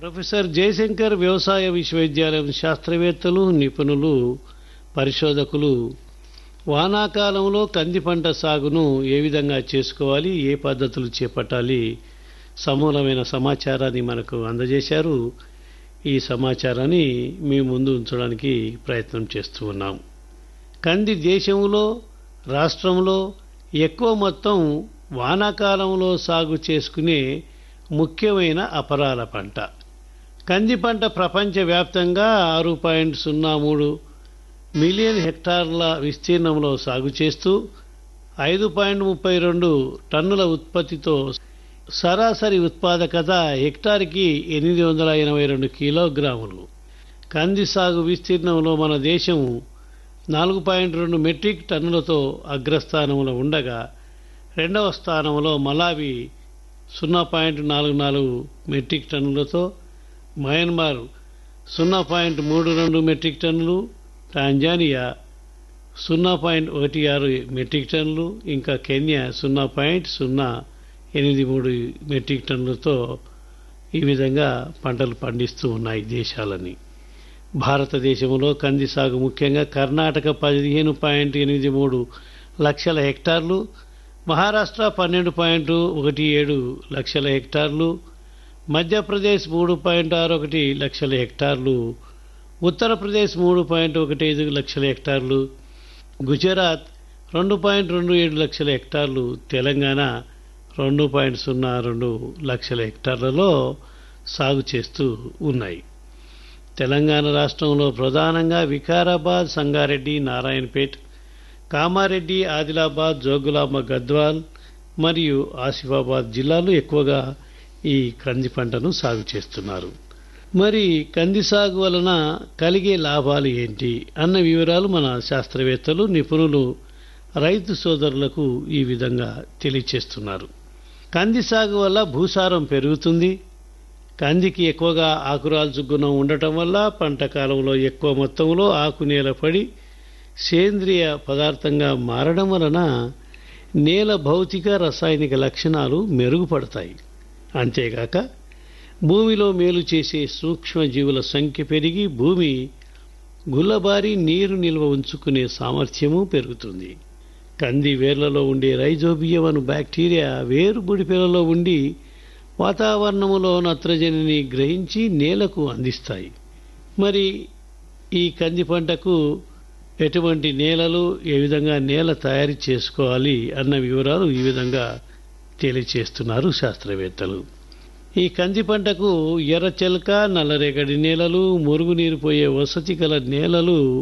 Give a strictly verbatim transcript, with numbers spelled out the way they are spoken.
Professor Jayashankar వ్యవసాయ విశ్వవిద్యాలయం శాస్త్రవేత్తలు, నిపుణులు, పరిశోధకులు వానాకాలంలో కంది పంట సాగును ఏ విధంగా చేసుకోవాలి, ఏ పద్ధతులు చేపట్టాలి, సమూలమైన సమాచారాన్ని మనకు అందజేశారు. ఈ సమాచారాన్ని మీ ముందు ఉంచడానికి ప్రయత్నం చేస్తూ ఉన్నాం. కంది దేశంలో, రాష్ట్రంలో ఎక్కువ మొత్తం వానాకాలంలో సాగు చేసుకునే ముఖ్యమైన అపరాల పంట. కంది పంట ప్రపంచవ్యాప్తంగా ఆరు పాయింట్ సున్నా మూడు మిలియన్ హెక్టార్ల విస్తీర్ణంలో సాగు చేస్తూ ఐదు పాయింట్ ముప్పై రెండు టన్నుల ఉత్పత్తితో సరాసరి ఉత్పాదకత హెక్టార్కి ఎనిమిది వందల ఎనభై రెండు కిలోగ్రాములు. కంది సాగు విస్తీర్ణంలో మన దేశం నాలుగు పాయింట్ రెండు మెట్రిక్ టన్నులతో అగ్రస్థానంలో ఉండగా రెండవ స్థానంలో మలావి సున్నా పాయింట్ నాలుగు నాలుగు మెట్రిక్ టన్నులతో, మయన్మార్ సున్నా పాయింట్ మూడు రెండు మెట్రిక్ టన్నులు, టాంజానియా సున్నా పాయింట్ ఒకటి ఆరు మెట్రిక్ టన్నులు, ఇంకా కెన్యా సున్నా పాయింట్ సున్నా ఎనిమిది మూడు మెట్రిక్ టన్నులతో ఈ విధంగా పంటలు పండిస్తూ ఉన్నాయి దేశాలని. భారతదేశంలో కంది సాగు ముఖ్యంగా కర్ణాటక పదిహేను పాయింట్ ఎనిమిది మూడు లక్షల హెక్టార్లు, మహారాష్ట్ర పన్నెండు పాయింట్ ఒకటి ఏడు లక్షల హెక్టార్లు, మధ్యప్రదేశ్ మూడు పాయింట్ ఆరు ఒకటి లక్షల హెక్టార్లు, ఉత్తరప్రదేశ్ మూడు పాయింట్ ఒకటి ఐదు లక్షల హెక్టార్లు, గుజరాత్ రెండు పాయింట్ రెండు ఏడు లక్షల హెక్టార్లు, తెలంగాణ రెండు పాయింట్ సున్నా రెండు లక్షల హెక్టార్లలో సాగు చేస్తూ ఉన్నాయి. తెలంగాణ రాష్ట్రంలో ప్రధానంగా వికారాబాద్, సంగారెడ్డి, నారాయణపేట్, కామారెడ్డి, ఆదిలాబాద్, జోగులాంబ, గద్వాల్ మరియు ఆసిఫాబాద్ జిల్లాలు ఎక్కువగా ఈ కంది పంటను సాగు చేస్తున్నారు. మరి కంది సాగు వలన కలిగే లాభాలు ఏంటి అన్న వివరాలు మన శాస్త్రవేత్తలు, నిపుణులు రైతు సోదరులకు ఈ విధంగా తెలియచేస్తున్నారు. కంది సాగు వల్ల భూసారం పెరుగుతుంది. కందికి ఎక్కువగా ఆకురాల్చు గుణం ఉండటం వల్ల పంట కాలంలో ఎక్కువ మొత్తంలో ఆకు నేల పడి సేంద్రియ పదార్థంగా మారడం వలన నేల భౌతిక రసాయనిక లక్షణాలు మెరుగుపడతాయి. అంతేగాక భూమిలో మేలు చేసే సూక్ష్మజీవుల సంఖ్య పెరిగి భూమి గుల్లబారి నీరు నిల్వ ఉంచుకునే సామర్థ్యము పెరుగుతుంది. కంది వేర్లలో ఉండే రైజోబియం అను బ్యాక్టీరియా వేరు బుడిపెలలో ఉండి వాతావరణములో నత్రజనిని గ్రహించి నేలకు అందిస్తాయి. మరి ఈ కంది పంటకు ఎటువంటి నేలలు, ఏ విధంగా నేల తయారు చేసుకోవాలి అన్న వివరాలు ఈ విధంగా తెలియచేస్తున్నారు శాస్త్రవేత్తలు. ఈ కంది పంటకు ఎర్రచెలక, నల్లరేగడి నేలలు, మురుగునీరు పోయే వసతి గల నేలలు